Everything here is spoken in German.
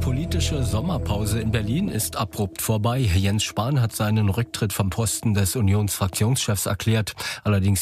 politische Sommerpause in Berlin ist abrupt vorbei. Jens Spahn hat seinen Rücktritt vom Posten des Unionsfraktionschefs erklärt. Allerdings